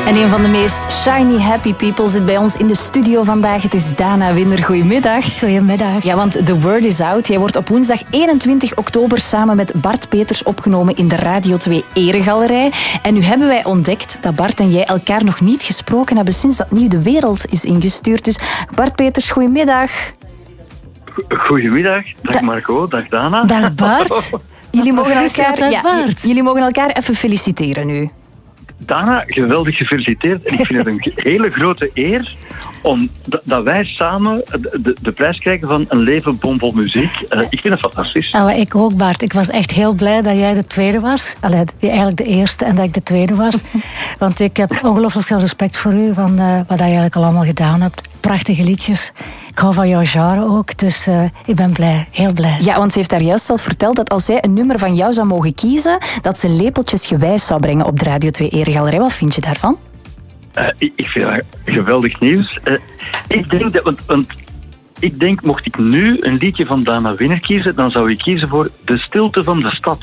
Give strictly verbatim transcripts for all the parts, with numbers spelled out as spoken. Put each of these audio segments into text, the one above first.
En een van de meest shiny happy people zit bij ons in de studio vandaag. Het is Dana Winder. Goedemiddag. Goedemiddag. Ja, want The Word is Out. Jij wordt op woensdag eenentwintig oktober samen met Bart Peters opgenomen in de Radio twee Eregalerij. En nu hebben wij ontdekt dat Bart en jij elkaar nog niet gesproken hebben sinds dat Nieuw de Wereld is ingestuurd. Dus Bart Peters, goedemiddag. Goedemiddag. Dag da- Marco, dag Dana. Dag Bart. Jullie mogen, elkaar, ja, Bart. jullie mogen elkaar even feliciteren nu. Dana, geweldig gefeliciteerd. En ik vind het een hele grote eer om d- dat wij samen de, de, de prijs krijgen van een leven bomvol muziek. Uh, ik vind het fantastisch. Oh, ik ook, Bart. Ik was echt heel blij dat jij de tweede was. Allee, eigenlijk de eerste en dat ik de tweede was. Want ik heb ongelooflijk veel respect voor u, van uh, wat je eigenlijk al allemaal gedaan hebt. Prachtige liedjes. Ik hou van jouw genre ook, dus uh, ik ben blij, heel blij. Ja, want ze heeft daar juist al verteld dat als zij een nummer van jou zou mogen kiezen, dat ze lepeltjes gewijs zou brengen op de Radio twee Eregalerij. Wat vind je daarvan? Uh, ik, ik vind dat geweldig nieuws. Uh, ik denk dat... Want, want, ik denk, mocht ik nu een liedje van Dana Winner kiezen, dan zou ik kiezen voor De Stilte van de Stad.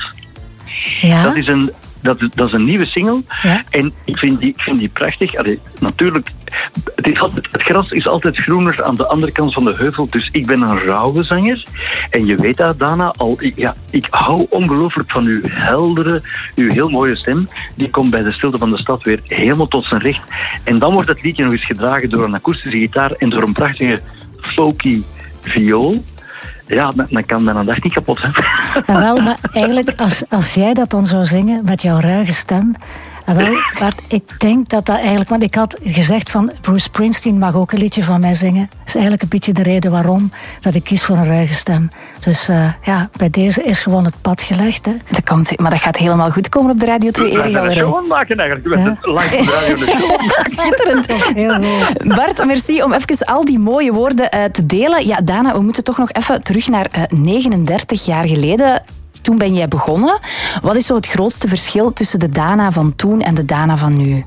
Ja? Dat is een... Dat is, dat is een nieuwe single. Ja. En ik vind die, ik vind die prachtig. Allee, natuurlijk, het, is altijd, het gras is altijd groener aan de andere kant van de heuvel. Dus ik ben een rauwe zanger. En je weet dat, Dana, al, ik, ja, ik hou ongelooflijk van uw heldere, uw heel mooie stem. Die komt bij De Stilte van de Stad weer helemaal tot zijn recht. En dan wordt het liedje nog eens gedragen door een akoestische gitaar en door een prachtige folky viool. Ja, dan kan mijn dag niet kapot zijn. Ja, wel, maar eigenlijk, als, als jij dat dan zou zingen met jouw ruige stem. Ja, wel, Bart, ik denk dat dat eigenlijk... Want ik had gezegd van Bruce Springsteen mag ook een liedje van mij zingen. Dat is eigenlijk een beetje de reden waarom dat ik kies voor een ruige stem. Dus uh, ja, bij deze is gewoon het pad gelegd. Hè. Dat komt, maar dat gaat helemaal goed komen op de Radio twee Eregalerij. We gaan een show maken eigenlijk. Ja. Live op de radio de show. Schitterend. Heel mooi. Bart, merci om even al die mooie woorden uh, te delen. Ja, Dana, we moeten toch nog even terug naar uh, negenendertig jaar geleden. Toen ben jij begonnen. Wat is zo het grootste verschil tussen de Dana van toen en de Dana van nu?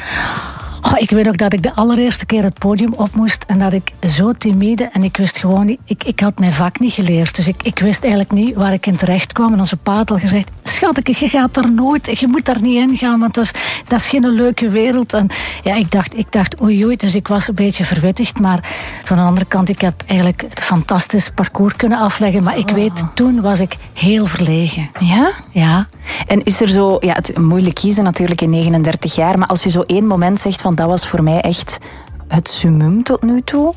Oh, ik weet ook dat ik de allereerste keer het podium op moest en dat ik zo timide en ik wist gewoon niet, ik, ik had mijn vak niet geleerd, dus ik, ik wist eigenlijk niet waar ik in terecht kwam. En onze pa had al gezegd, schat, je gaat daar nooit, je moet daar niet in gaan, want dat is, dat is geen leuke wereld. En ja, ik dacht, ik dacht oei oei, dus ik was een beetje verwittigd, maar van de andere kant, ik heb eigenlijk een fantastisch parcours kunnen afleggen, maar ik weet, toen was ik heel verlegen. Ja? Ja. En is er zo, ja, het moeilijk kiezen natuurlijk in negenendertig jaar, maar als je zo één moment zegt van dat was voor mij echt het summum tot nu toe?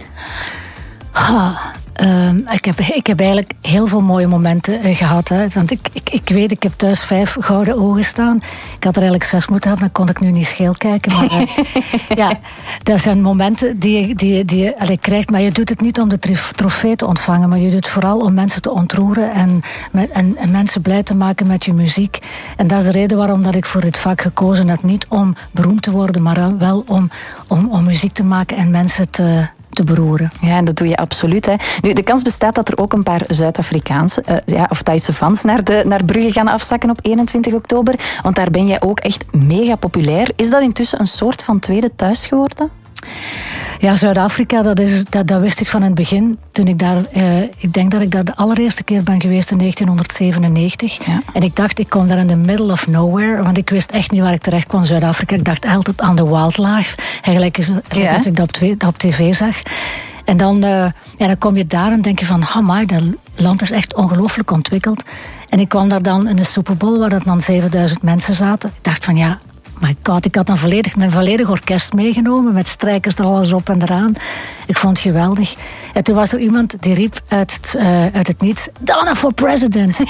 Ah, uh, ik, heb, ik heb eigenlijk heel veel mooie momenten uh, gehad. Hè. Want ik, ik, ik weet, ik heb thuis vijf gouden ogen staan. Ik had er eigenlijk zes moeten hebben, dan kon ik nu niet scheel kijken. Maar uh, ja, dat zijn momenten die je, die, die je allez, krijgt. Maar je doet het niet om de trif, trofee te ontvangen. Maar je doet het vooral om mensen te ontroeren. En, met, en, en mensen blij te maken met je muziek. En dat is de reden waarom dat ik voor dit vak gekozen heb. Niet om beroemd te worden, maar wel om, om, om muziek te maken en mensen te... te beroeren. Ja, en dat doe je absoluut. Hè. Nu, de kans bestaat dat er ook een paar Zuid-Afrikaanse uh, ja, of Thaise fans naar, de, naar Brugge gaan afzakken op eenentwintig oktober. Want daar ben jij ook echt mega populair. Is dat intussen een soort van tweede thuis geworden? Ja, Zuid-Afrika, dat, is, dat, dat wist ik van het begin. Toen ik daar, uh, ik denk dat ik daar de allereerste keer ben geweest in negentienhonderdzevenennegentig. Ja. En ik dacht, ik kom daar in the middle of nowhere. Want ik wist echt niet waar ik terecht kwam, Zuid-Afrika. Ik dacht altijd aan de wildlife. Eigenlijk is het ja. als ik dat op, op tv zag. En dan, uh, ja, dan kom je daar en denk je van, amai, dat land is echt ongelooflijk ontwikkeld. En ik kwam daar dan in de Super Bowl, waar dat dan zevenduizend mensen zaten. Ik dacht van, ja, my god, ik had dan volledig, mijn volledig orkest meegenomen, met strijkers er alles op en eraan. Ik vond het geweldig. En toen was er iemand die riep uit het, uh, uit het niets, Dana for president.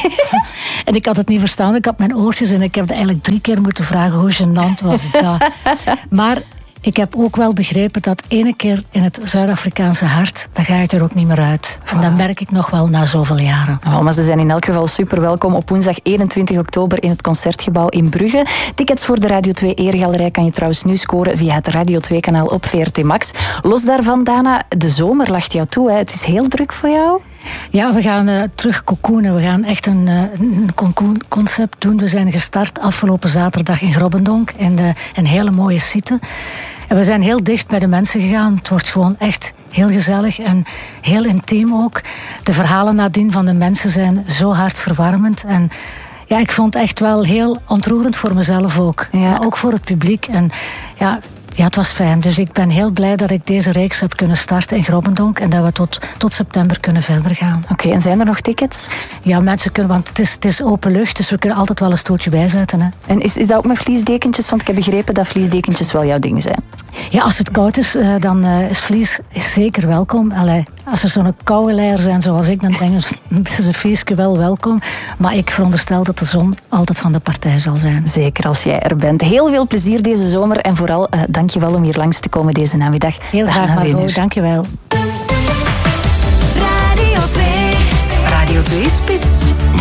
En ik had het niet verstaan, ik had mijn oortjes en ik heb eigenlijk drie keer moeten vragen hoe gênant was dat. Maar ik heb ook wel begrepen dat ene keer in het Zuid-Afrikaanse hart, dan ga je er ook niet meer uit. En dat merk ik nog wel na zoveel jaren. Oh, maar ze zijn in elk geval super welkom op woensdag eenentwintig oktober in het Concertgebouw in Brugge. Tickets voor de Radio twee Eregalerij kan je trouwens nu scoren via het Radio twee kanaal op V R T Max. Los daarvan, Dana, de zomer lacht jou toe. Hè? Het is heel druk voor jou. Ja, we gaan uh, terug cocoonen. We gaan echt een, uh, een concept doen. We zijn gestart afgelopen zaterdag in Grobbendonk. In de, een hele mooie site. En we zijn heel dicht bij de mensen gegaan. Het wordt gewoon echt heel gezellig en heel intiem ook. De verhalen nadien van de mensen zijn zo hartverwarmend. En ja, ik vond het echt wel heel ontroerend voor mezelf ook. Ja. Maar ook voor het publiek. En ja, Ja, het was fijn. Dus ik ben heel blij dat ik deze reeks heb kunnen starten in Grobbendonk en dat we tot, tot september kunnen verder gaan. Oké, okay, en zijn er nog tickets? Ja, mensen kunnen, want het is, het is open lucht, dus we kunnen altijd wel een stoeltje bijzetten. Hè. En is, is dat ook met vliesdekentjes? Want ik heb begrepen dat vliesdekentjes wel jouw ding zijn. Ja, als het koud is, dan is vlies zeker welkom. Allee, als er zo'n koude leier zijn zoals ik, dan denk ik, is een feestje wel welkom. Maar ik veronderstel dat de zon altijd van de partij zal zijn. Zeker als jij er bent. Heel veel plezier deze zomer en vooral uh, dank je wel om hier langs te komen deze namiddag. Heel graag, Margot. Dank je wel. Radio twee. Radio twee Spits.